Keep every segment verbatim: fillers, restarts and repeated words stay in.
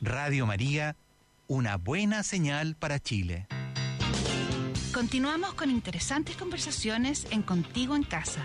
Radio María, una buena señal para Chile. Continuamos con interesantes conversaciones en Contigo en Casa.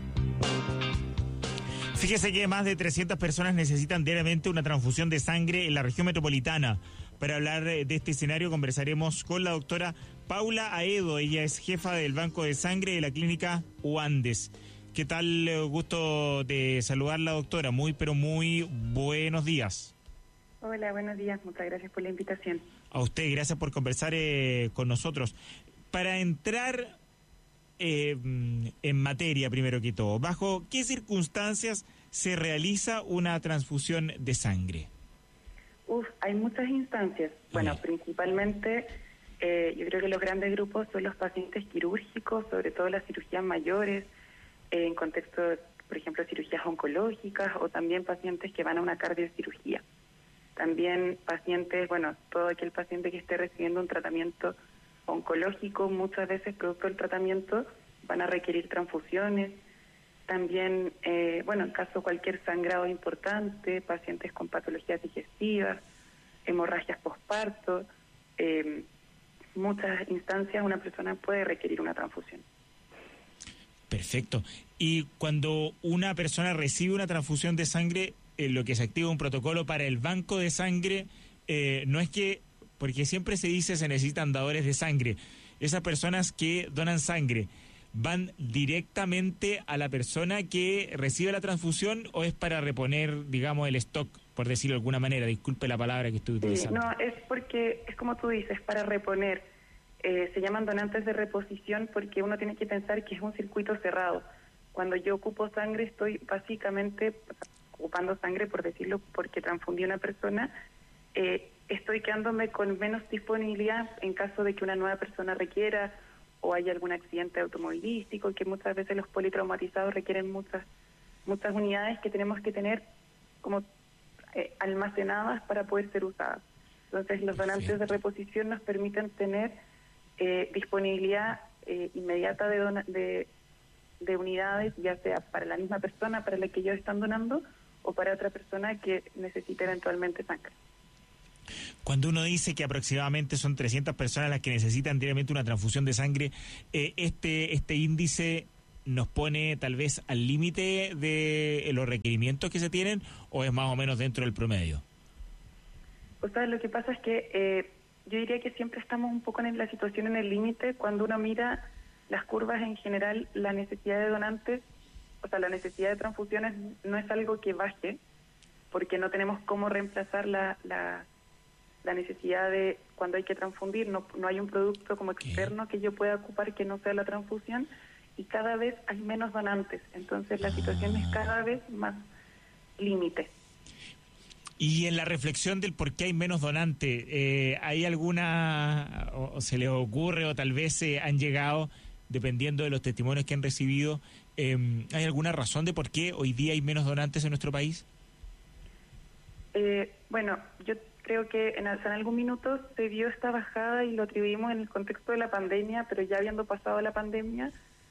Fíjese que más de trescientas personas necesitan diariamente una transfusión de sangre en la región metropolitana. Para hablar de este escenario conversaremos con la doctora Paula Aedo. Ella es jefa del Banco de Sangre de la clínica UANDES. ¿Qué tal? Gusto de saludarla, doctora. Muy, pero muy buenos días. Hola, buenos días. Muchas gracias por la invitación. A usted, gracias por conversar eh, con nosotros. Para entrar eh, en materia, primero que todo, ¿bajo qué circunstancias se realiza una transfusión de sangre? Uf, hay muchas instancias. Bueno, Bien. principalmente eh, yo creo que los grandes grupos son los pacientes quirúrgicos, sobre todo las cirugías mayores, eh, en contexto, de, por ejemplo, cirugías oncológicas o también pacientes que van a una cardiocirugía. También pacientes, bueno, todo aquel paciente que esté recibiendo un tratamiento oncológico, muchas veces producto del tratamiento, van a requerir transfusiones. También, eh, bueno, en caso de cualquier sangrado importante, pacientes con patologías digestivas, hemorragias posparto, eh, muchas instancias una persona puede requerir una transfusión. Perfecto. Y cuando una persona recibe una transfusión de sangre, eh, lo que se activa un protocolo para el banco de sangre, eh, no es que, porque siempre se dice se necesitan dadores de sangre, esas personas que donan sangre, ¿van directamente a la persona que recibe la transfusión o es para reponer, digamos, el stock, por decirlo de alguna manera? Disculpe la palabra que estoy utilizando. Sí, no, es porque, es como tú dices, para reponer. Eh, se llaman donantes de reposición porque uno tiene que pensar que es un circuito cerrado. Cuando yo ocupo sangre, estoy básicamente ocupando sangre, por decirlo, porque transfundí a una persona, eh, estoy quedándome con menos disponibilidad en caso de que una nueva persona requiera o haya algún accidente automovilístico, que muchas veces los politraumatizados requieren muchas muchas unidades que tenemos que tener como eh, almacenadas para poder ser usadas. Entonces los donantes de reposición nos permiten tener eh, disponibilidad eh, inmediata de, dona de, de unidades, ya sea para la misma persona para la que ellos están donando o para otra persona que necesite eventualmente sangre. Cuando uno dice que aproximadamente son trescientas personas las que necesitan diariamente una transfusión de sangre, eh, este este índice nos pone tal vez al límite de los requerimientos que se tienen, o es más o menos dentro del promedio. O sea, lo que pasa es que eh, yo diría que siempre estamos un poco en la situación en el límite. Cuando uno mira las curvas en general, la necesidad de donantes, o sea, la necesidad de transfusiones no es algo que baje, porque no tenemos cómo reemplazar la... la la necesidad de cuando hay que transfundir, no, no hay un producto como externo que yo pueda ocupar que no sea la transfusión, y cada vez hay menos donantes, entonces la situación es cada vez más límite. Y en la reflexión del por qué hay menos donantes, eh, ¿hay alguna, o, o se les ocurre, o tal vez eh, han llegado, dependiendo de los testimonios que han recibido, eh, ¿hay alguna razón de por qué hoy día hay menos donantes en nuestro país? Eh, bueno, yo creo que en, en algún minuto se vio esta bajada y lo atribuimos en el contexto de la pandemia, pero ya habiendo pasado la pandemia,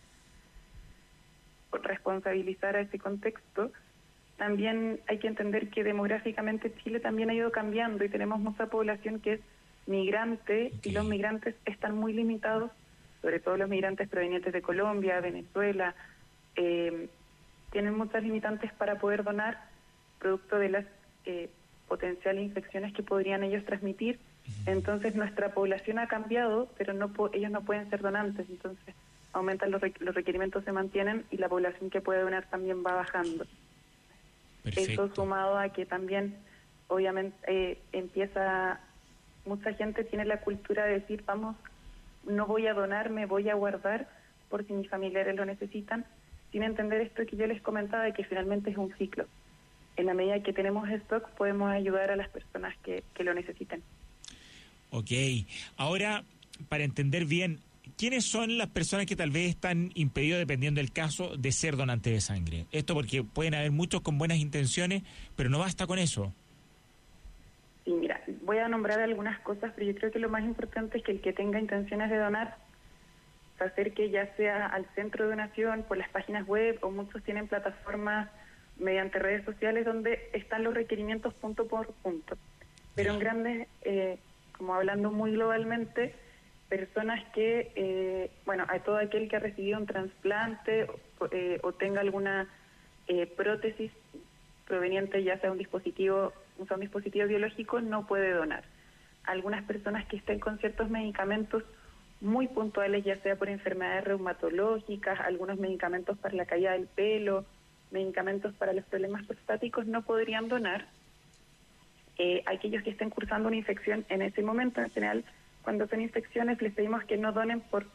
por responsabilizar a ese contexto, también hay que entender que demográficamente Chile también ha ido cambiando y tenemos mucha población que es migrante, okay, y los migrantes están muy limitados, sobre todo los migrantes provenientes de Colombia, Venezuela, eh, tienen muchas limitantes para poder donar, producto de las eh, potenciales infecciones que podrían ellos transmitir. Entonces nuestra población ha cambiado, pero no po ellos no pueden ser donantes, entonces aumentan los, requ los requerimientos, se mantienen y la población que puede donar también va bajando. Perfecto. Eso sumado a que también obviamente eh, empieza, mucha gente tiene la cultura de decir, vamos, no voy a donar, me voy a guardar por si mis familiares lo necesitan, sin entender esto que yo les comentaba, de que finalmente es un ciclo. En la medida que tenemos stock, podemos ayudar a las personas que, que lo necesiten. Ok. Ahora, para entender bien, ¿quiénes son las personas que tal vez están impedidos, dependiendo del caso, de ser donantes de sangre? Esto porque pueden haber muchos con buenas intenciones, pero no basta con eso. Sí, mira, voy a nombrar algunas cosas, pero yo creo que lo más importante es que el que tenga intenciones de donar se acerque ya sea al centro de donación, por las páginas web, o muchos tienen plataformas mediante redes sociales donde están los requerimientos punto por punto. pero en grandes, eh, como hablando muy globalmente, personas que, eh, bueno, a todo aquel que ha recibido un trasplante o, eh, o tenga alguna eh, prótesis proveniente ya sea un dispositivo, o sea, un dispositivo biológico, no puede donar. Algunas personas que estén con ciertos medicamentos muy puntuales, ya sea por enfermedades reumatológicas, algunos medicamentos para la caída del pelo, medicamentos para los problemas prostáticos, no podrían donar. Eh, aquellos que estén cursando una infección en ese momento, en general, cuando son infecciones, les pedimos que no donen por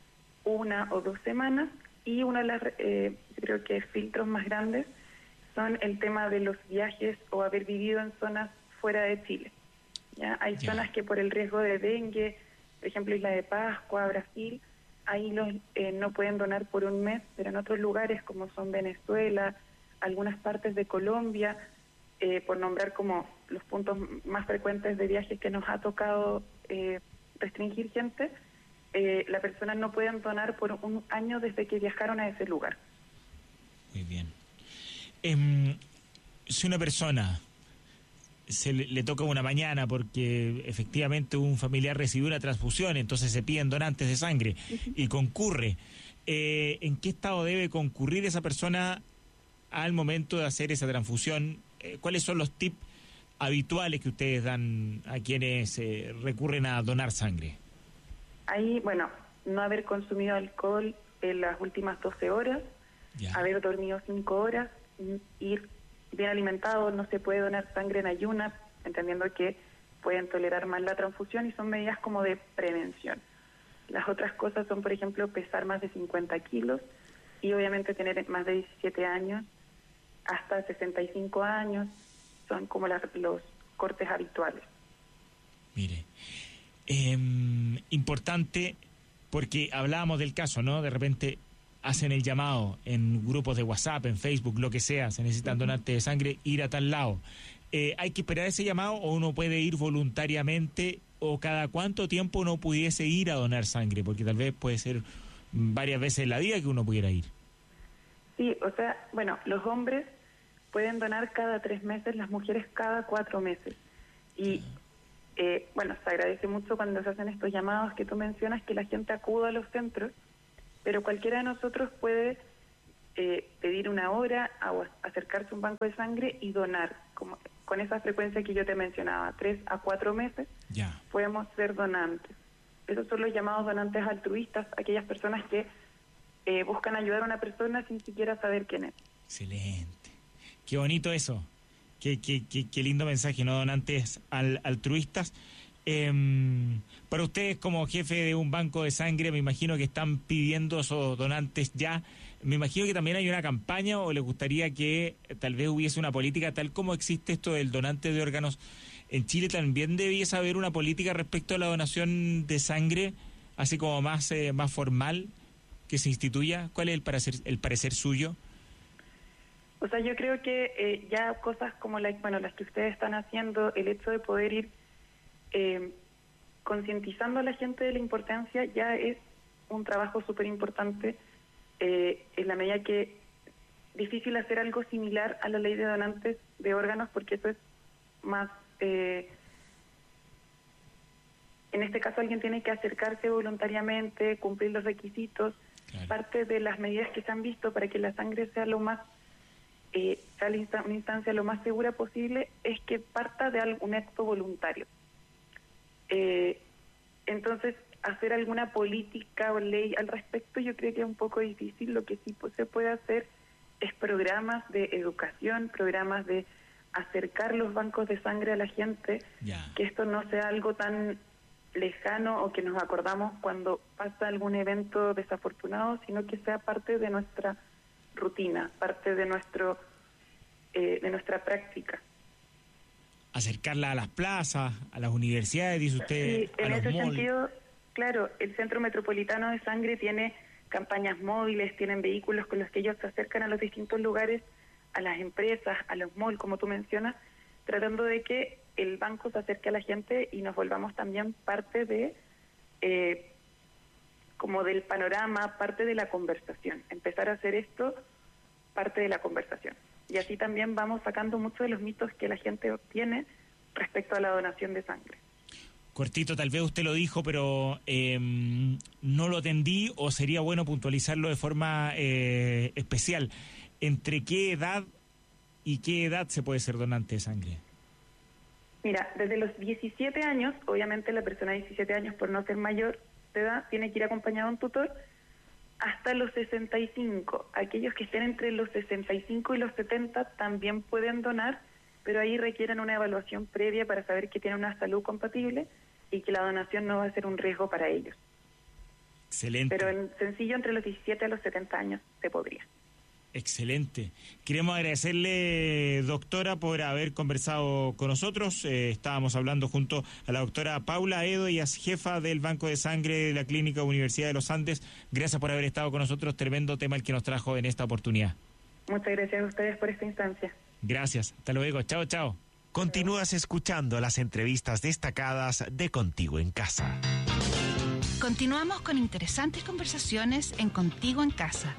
una o dos semanas, y uno de los, eh, creo que filtros más grandes son el tema de los viajes o haber vivido en zonas fuera de Chile. ¿Ya? Hay Ya. zonas que por el riesgo de dengue, por ejemplo, Isla de Pascua, Brasil, ahí los eh, no pueden donar por un mes, pero en otros lugares como son Venezuela, algunas partes de Colombia, eh, por nombrar como los puntos más frecuentes de viajes que nos ha tocado eh, restringir gente, eh, la persona no puede donar por un año desde que viajaron a ese lugar. Muy bien. Eh, si una persona se le, le toca una mañana porque efectivamente un familiar recibió una transfusión, entonces se piden donantes de sangre y concurre, eh, ¿en qué estado debe concurrir esa persona al momento de hacer esa transfusión? Eh, ¿Cuáles son los tips habituales que ustedes dan a quienes eh, recurren a donar sangre? Ahí, bueno, no haber consumido alcohol en las últimas doce horas, Ya. haber dormido cinco horas, ir bien alimentado, no se puede donar sangre en ayunas, entendiendo que pueden tolerar más la transfusión, y son medidas como de prevención. Las otras cosas son, por ejemplo, pesar más de cincuenta kilos y obviamente tener más de diecisiete años, hasta sesenta y cinco años, son como las, los cortes habituales. Mire, eh, importante, porque hablábamos del caso, ¿no? De repente hacen el llamado en grupos de WhatsApp, en Facebook, lo que sea, se necesitan donantes de sangre, ir a tal lado. Eh, ¿Hay que esperar ese llamado o uno puede ir voluntariamente, o cada cuánto tiempo uno pudiese ir a donar sangre? Porque tal vez puede ser varias veces en la vida que uno pudiera ir. Sí, o sea, bueno, los hombres pueden donar cada tres meses, las mujeres cada cuatro meses. Y, eh, bueno, se agradece mucho cuando se hacen estos llamados que tú mencionas, que la gente acuda a los centros, pero cualquiera de nosotros puede eh, pedir una hora, a, acercarse a un banco de sangre y donar, como con esa frecuencia que yo te mencionaba, tres a cuatro meses, Ya. podemos ser donantes. Esos son los llamados donantes altruistas, aquellas personas que eh, buscan ayudar a una persona sin siquiera saber quién es. Excelente. Qué bonito eso. Qué, qué, qué, qué lindo mensaje, ¿no? Donantes al, altruistas. Eh, para ustedes, como jefe de un banco de sangre, me imagino que están pidiendo esos donantes ya. Me imagino que también hay una campaña, o les gustaría que tal vez hubiese una política, tal como existe esto del donante de órganos en Chile, también debiese haber una política respecto a la donación de sangre, así como más, eh, más formal, que se instituya. ¿Cuál es el parecer, el parecer suyo? O sea, yo creo que eh, ya cosas como la, bueno, las que ustedes están haciendo, el hecho de poder ir eh, concientizando a la gente de la importancia, ya es un trabajo súper importante, eh, en la medida que difícil hacer algo similar a la ley de donantes de órganos, porque eso es más... Eh, en este caso alguien tiene que acercarse voluntariamente, cumplir los requisitos. Claro. Parte de las medidas que se han visto para que la sangre sea lo más eh, sea una instancia lo más segura posible es que parta de algún acto voluntario. Eh, entonces, hacer alguna política o ley al respecto yo creo que es un poco difícil. Lo que sí pues, se puede hacer es programas de educación, programas de acercar los bancos de sangre a la gente, yeah. que esto no sea algo tan lejano o que nos acordamos cuando pasa algún evento desafortunado, sino que sea parte de nuestra rutina, parte de nuestro eh, de nuestra práctica. Acercarla a las plazas, a las universidades, dice usted. Sí, en a ese los malls. sentido, claro, el Centro Metropolitano de Sangre tiene campañas móviles, tienen vehículos con los que ellos se acercan a los distintos lugares, a las empresas, a los malls, como tú mencionas, tratando de que el banco se acerque a la gente y nos volvamos también parte de, eh, como del panorama, parte de la conversación. Empezar a hacer esto parte de la conversación. Y así también vamos sacando muchos de los mitos que la gente tiene respecto a la donación de sangre. Cortito, tal vez usted lo dijo, pero eh, no lo atendí, o sería bueno puntualizarlo de forma eh, especial. ¿Entre qué edad y qué edad se puede ser donante de sangre? Mira, desde los diecisiete años, obviamente la persona de diecisiete años, por no ser mayor de edad, tiene que ir acompañado de un tutor, hasta los sesenta y cinco. Aquellos que estén entre los sesenta y cinco y los setenta también pueden donar, pero ahí requieren una evaluación previa para saber que tienen una salud compatible y que la donación no va a ser un riesgo para ellos. Excelente. Pero en sencillo, entre los diecisiete a los setenta años se podría. Excelente. Queremos agradecerle, doctora, por haber conversado con nosotros. Eh, estábamos hablando junto a la doctora Paula Edo, ella es jefa del Banco de Sangre de la Clínica Universidad de los Andes. Gracias por haber estado con nosotros. Tremendo tema el que nos trajo en esta oportunidad. Muchas gracias a ustedes por esta instancia. Gracias. Hasta luego. Chao, chao. Continúas escuchando las entrevistas destacadas de Contigo en Casa. Continuamos con interesantes conversaciones en Contigo en Casa.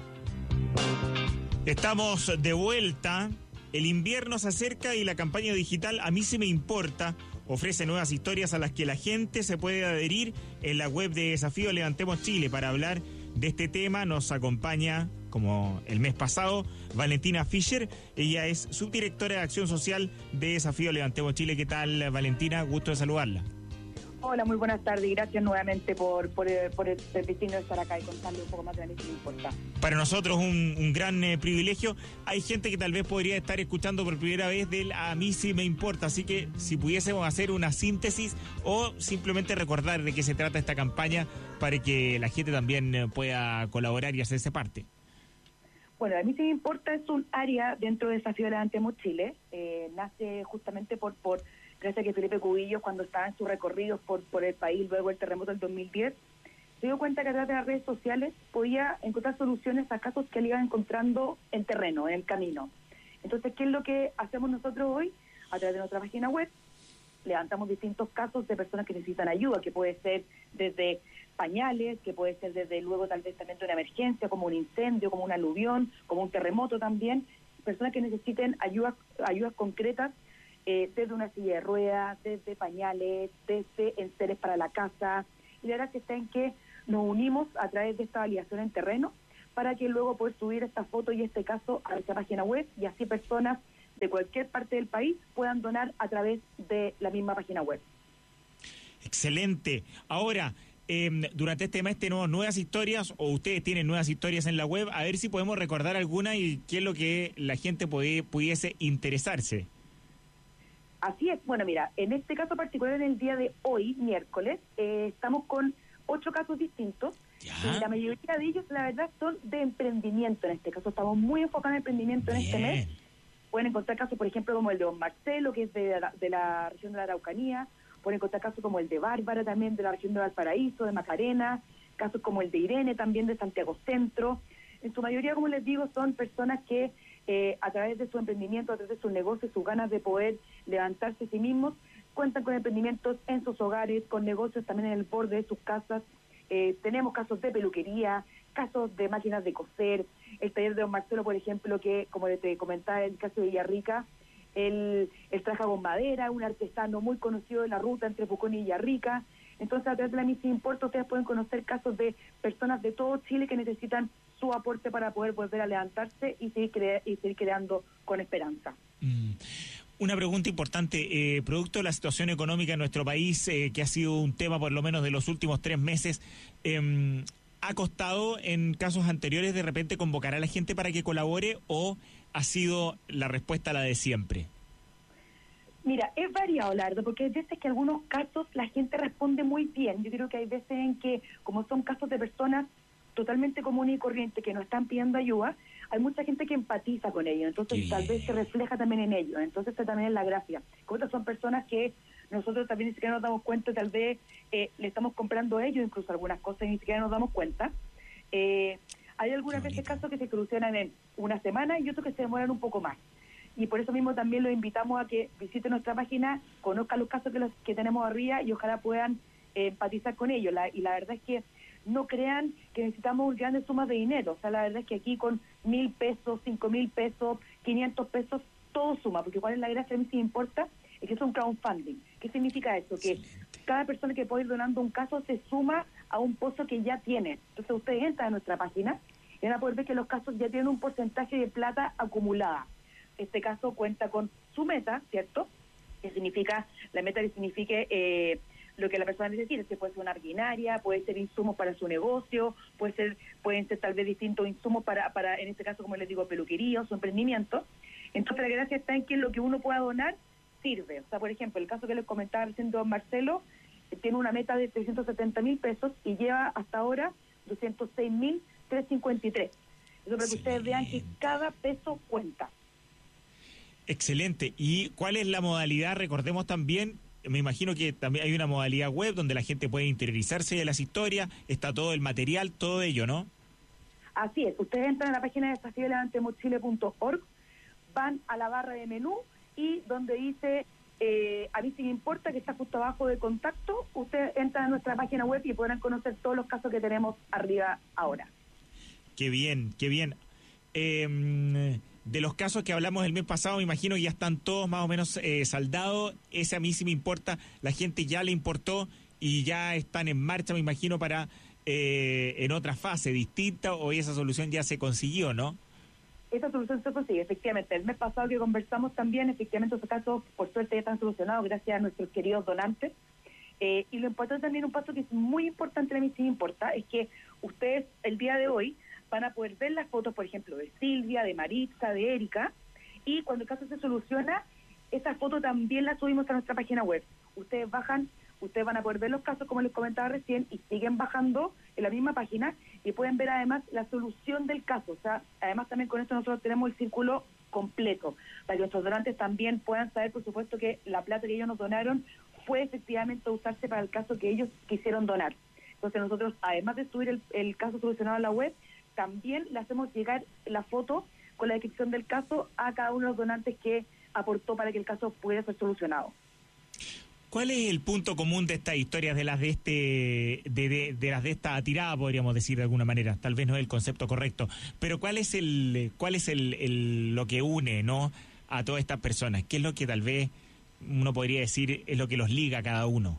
Estamos de vuelta. El invierno se acerca y la campaña digital A mí sí me importa ofrece nuevas historias a las que la gente se puede adherir en la web de Desafío Levantemos Chile. Para hablar de este tema nos acompaña, como el mes pasado, Valentina Fischer. Ella es subdirectora de Acción Social de Desafío Levantemos Chile. ¿Qué tal, Valentina? Gusto de saludarla. Hola, muy buenas tardes y gracias nuevamente por, por, por el permitirnos estar acá y contarle un poco más de A mí sí me importa. Para nosotros un, un gran eh, privilegio. Hay gente que tal vez podría estar escuchando por primera vez del A mí sí me importa, así que si pudiésemos hacer una síntesis o simplemente recordar de qué se trata esta campaña para que la gente también eh, pueda colaborar y hacerse parte. Bueno, A mí sí me importa es un área dentro de Desafío Levantemos Chile. Eh, nace justamente por... por gracias a que Felipe Cubillos, cuando estaba en sus recorridos por, por el país luego del terremoto del dos mil diez, se dio cuenta que a través de las redes sociales podía encontrar soluciones a casos que él iba encontrando en terreno, en el camino. Entonces, ¿qué es lo que hacemos nosotros hoy? A través de nuestra página web, levantamos distintos casos de personas que necesitan ayuda, que puede ser desde pañales, que puede ser desde luego tal vez también de una emergencia, como un incendio, como un aluvión, como un terremoto también, personas que necesiten ayudas, ayudas concretas, Eh, desde una silla de ruedas, desde pañales, desde enseres para la casa. Y la gracia está en que nos unimos a través de esta validación en terreno para que luego poder subir esta foto y este caso a nuestra página web y así personas de cualquier parte del país puedan donar a través de la misma página web. Excelente. Ahora, eh, durante este mes tenemos nuevas historias, o ustedes tienen nuevas historias en la web, a ver si podemos recordar alguna y qué es lo que la gente puede, pudiese interesarse. Así es. Bueno, mira, en este caso particular, en el día de hoy, miércoles, eh, estamos con ocho casos distintos. Y la mayoría de ellos, la verdad, son de emprendimiento. En este caso, estamos muy enfocados en emprendimiento. Bien. En este mes. Pueden encontrar casos, por ejemplo, como el de don Marcelo, que es de la, de la región de la Araucanía. Pueden encontrar casos como el de Bárbara, también de la región de Valparaíso, de Macarena. Casos como el de Irene, también de Santiago Centro. En su mayoría, como les digo, son personas que eh, a través de su emprendimiento, a través de sus negocios, sus ganas de poder levantarse a sí mismos, cuentan con emprendimientos en sus hogares, con negocios también en el borde de sus casas. Eh, tenemos casos de peluquería, casos de máquinas de coser, el taller de don Marcelo, por ejemplo, que como te comentaba en el caso de Villarrica, él, él trabaja con madera, un artesano muy conocido de la ruta entre Pucón y Villarrica. Entonces, a través de la Mí Sí Me Importa, ustedes pueden conocer casos de personas de todo Chile que necesitan su aporte para poder volver a levantarse y seguir, cre- y seguir creando con esperanza. Mm. Una pregunta importante, eh, producto de la situación económica en nuestro país, eh, que ha sido un tema por lo menos de los últimos tres meses, eh, ¿ha costado en casos anteriores de repente convocar a la gente para que colabore o ha sido la respuesta la de siempre? Mira, es variado, Lardo, porque hay veces que en algunos casos la gente responde muy bien. Yo creo que hay veces en que, como son casos de personas totalmente comunes y corrientes que no están pidiendo ayuda, hay mucha gente que empatiza con ellos, entonces Qué tal bien. vez se refleja también en ellos. Entonces esta también es la gracia. Como otras son personas que nosotros también ni siquiera nos damos cuenta, tal vez eh, le estamos comprando a ellos incluso algunas cosas y ni siquiera nos damos cuenta. Eh, hay algunas veces casos que se solucionan en una semana y otros que se demoran un poco más. Y por eso mismo también los invitamos a que visiten nuestra página, conozcan los casos que, los, que tenemos arriba y ojalá puedan eh, empatizar con ellos. La, y la verdad es que no crean que necesitamos grandes sumas de dinero. O sea, la verdad es que aquí con mil pesos, cinco mil pesos, quinientos pesos, todo suma. Porque cuál es la gracia, a mí sí me importa, es que es un crowdfunding. ¿Qué significa eso? Que cada persona que puede ir donando un caso se suma a un pozo que ya tiene. Entonces ustedes entran a nuestra página y van a poder ver que los casos ya tienen un porcentaje de plata acumulada. Este caso cuenta con su meta, ¿cierto? Que significa, la meta que signifique eh, lo que la persona necesita, que puede ser una maquinaria, puede ser insumos para su negocio, puede ser, pueden ser tal vez distintos insumos para, para, en este caso, como les digo, peluquería, su emprendimiento. Entonces la gracia está en que lo que uno pueda donar sirve. O sea, por ejemplo, el caso que les comentaba recién don Marcelo, eh, tiene una meta de trescientos setenta mil pesos y lleva hasta ahora doscientos seis mil trescientos cincuenta y tres. Eso para que ustedes vean que cada peso cuenta. Excelente. ¿Y cuál es la modalidad? Recordemos también, me imagino que también hay una modalidad web donde la gente puede interiorizarse de las historias, está todo el material, todo ello, ¿no? Así es. Ustedes entran a la página de desafío levantemos chile punto org, van a la barra de menú y donde dice eh, a mí sí me importa, que está justo abajo de contacto, ustedes entran a nuestra página web y podrán conocer todos los casos que tenemos arriba ahora. Qué bien, qué bien. Eh, de los casos que hablamos el mes pasado, me imagino que ya están todos más o menos eh, saldados. Ese a mí sí me importa, la gente ya le importó y ya están en marcha, me imagino, para eh, en otra fase distinta, o esa solución ya se consiguió, ¿no? Esa solución se consigue, efectivamente. El mes pasado que conversamos también, efectivamente, esos casos, por suerte, ya están solucionados gracias a nuestros queridos donantes. Eh, y lo importante también, un paso que es muy importante, a mí sí me importa, es que ustedes el día de hoy van a poder ver las fotos, por ejemplo, de Silvia, de Maritza, de Erika, y cuando el caso se soluciona, esas fotos también las subimos a nuestra página web. Ustedes bajan, ustedes van a poder ver los casos, como les comentaba recién, y siguen bajando en la misma página, y pueden ver además la solución del caso. O sea, además también con esto nosotros tenemos el círculo completo, para que nuestros donantes también puedan saber, por supuesto, que la plata que ellos nos donaron fue efectivamente usarse para el caso que ellos quisieron donar. Entonces nosotros, además de subir el, el caso solucionado a la web, también le hacemos llegar la foto con la descripción del caso a cada uno de los donantes que aportó para que el caso pudiera ser solucionado. ¿Cuál es el punto común de estas historias, de las de este, de, de, de las de esta tirada, podríamos decir de alguna manera? Tal vez no es el concepto correcto, pero ¿cuál es el, cuál es el, el lo que une, ¿no?, a todas estas personas? ¿Qué es lo que tal vez uno podría decir es lo que los liga a cada uno?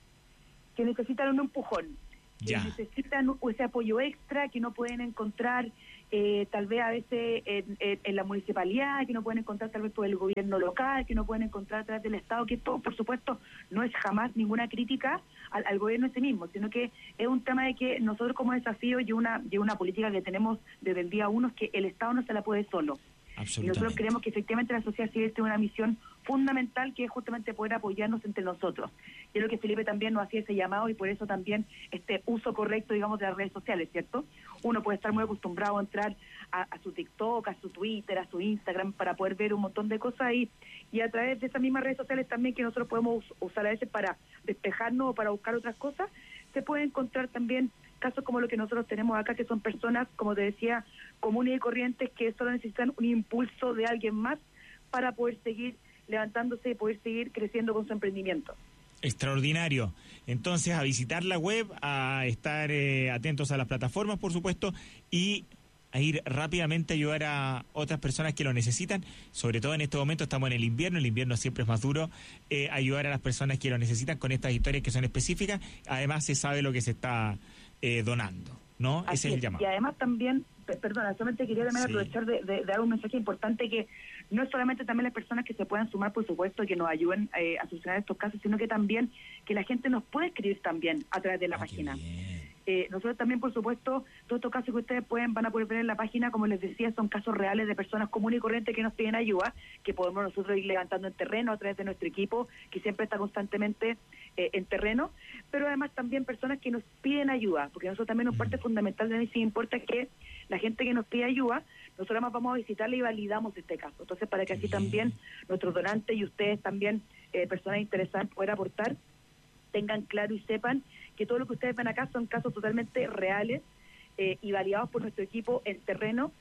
Que necesitan un empujón. Ya. Necesitan ese apoyo extra que no pueden encontrar eh, tal vez a veces en, en, en la municipalidad, que no pueden encontrar tal vez por el gobierno local, que no pueden encontrar a través del Estado, que esto, por supuesto, no es jamás ninguna crítica al, al gobierno en sí mismo, sino que es un tema de que nosotros como desafío y una, y una política que tenemos desde el día uno es que el Estado no se la puede solo. Y nosotros creemos que efectivamente la sociedad civil tiene una misión fundamental, que es justamente poder apoyarnos entre nosotros. Y es lo que Felipe también nos hacía ese llamado, y por eso también este uso correcto, digamos, de las redes sociales, ¿cierto? Uno puede estar muy acostumbrado a entrar a, a su TikTok, a su Twitter, a su Instagram, para poder ver un montón de cosas ahí, y a través de esas mismas redes sociales también, que nosotros podemos usar a veces para despejarnos o para buscar otras cosas, se puede encontrar también casos como lo que nosotros tenemos acá, que son personas, como te decía, comunes y corrientes, que solo necesitan un impulso de alguien más para poder seguir levantándose y poder seguir creciendo con su emprendimiento. Extraordinario. Entonces, a visitar la web, a estar eh, atentos a las plataformas, por supuesto, y a ir rápidamente a ayudar a otras personas que lo necesitan. Sobre todo en este momento estamos en el invierno, el invierno siempre es más duro, eh, ayudar a las personas que lo necesitan con estas historias que son específicas. Además, se sabe lo que se está eh, donando, ¿no? Así Ese es el llamado. Y además también, perdona, solamente quería también Sí. aprovechar de, de, de dar un mensaje importante, que no es solamente también las personas que se puedan sumar, por supuesto, que nos ayuden eh, a solucionar estos casos, sino que también que la gente nos puede escribir también a través de la Ah, página. qué bien. Eh, nosotros también, por supuesto, todos estos casos que ustedes pueden van a poder ver en la página, como les decía, son casos reales de personas comunes y corrientes que nos piden ayuda, que podemos nosotros ir levantando en terreno a través de nuestro equipo, que siempre está constantemente eh, en terreno, pero además también personas que nos piden ayuda, porque nosotros también una parte fundamental de mí sí importa que la gente que nos pide ayuda, nosotros además vamos a visitarle y validamos este caso. Entonces, para que así también nuestros donantes y ustedes también, eh, personas interesadas en poder aportar, tengan claro y sepan que todo lo que ustedes ven acá son casos totalmente reales eh, y validados por nuestro equipo en terreno,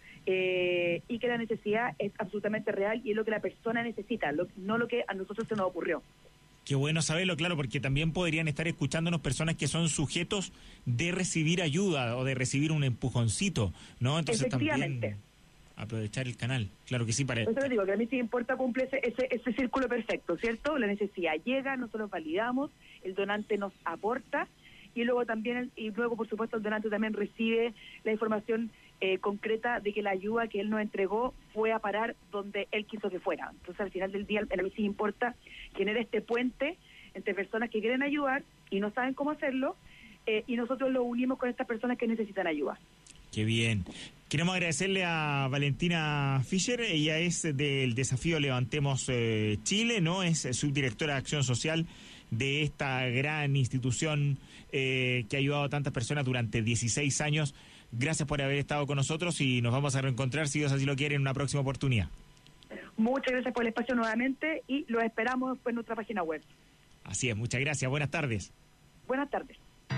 eh, y que la necesidad es absolutamente real y es lo que la persona necesita, lo, no lo que a nosotros se nos ocurrió. Qué bueno saberlo, claro, porque también podrían estar escuchándonos personas que son sujetos de recibir ayuda o de recibir un empujoncito, ¿no? Entonces Efectivamente. también aprovechar el canal. Claro que sí, para... Por eso les digo que a mí sí importa, cumple ese, ese, ese círculo perfecto, ¿cierto? La necesidad llega, nosotros validamos, el donante nos aporta, y luego también, y luego por supuesto el donante también recibe la información eh, concreta de que la ayuda que él nos entregó fue a parar donde él quiso que fuera. Entonces al final del día a mí sí importa generar este puente entre personas que quieren ayudar y no saben cómo hacerlo, eh, y nosotros lo unimos con estas personas que necesitan ayuda. Qué bien. Queremos agradecerle a Valentina Fischer, ella es del Desafío Levantemos eh, Chile, ¿no? Es subdirectora de Acción Social de esta gran institución eh, que ha ayudado a tantas personas durante dieciséis años. Gracias por haber estado con nosotros y nos vamos a reencontrar, si Dios así lo quiere, en una próxima oportunidad. Muchas gracias por el espacio nuevamente y los esperamos en nuestra página web. Así es, muchas gracias. Buenas tardes. Buenas tardes.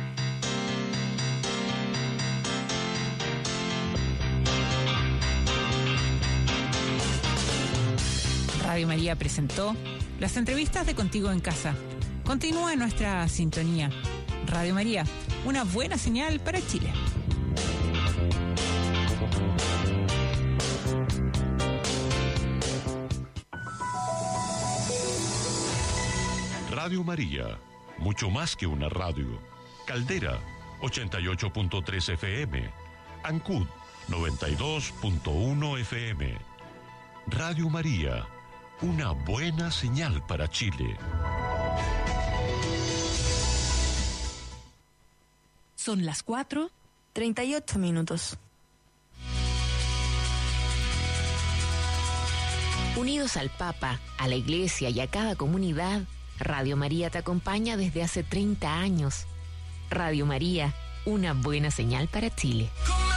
Radio María presentó las entrevistas de Contigo en Casa. Continúa en nuestra sintonía. Radio María, una buena señal para Chile. Radio María, mucho más que una radio. Caldera, ochenta y ocho punto tres F M. Ancud, noventa y dos punto uno F M. Radio María, una buena señal para Chile. Son las cuatro, treinta y ocho minutos. Unidos al Papa, a la Iglesia y a cada comunidad, Radio María te acompaña desde hace treinta años. Radio María, una buena señal para Chile.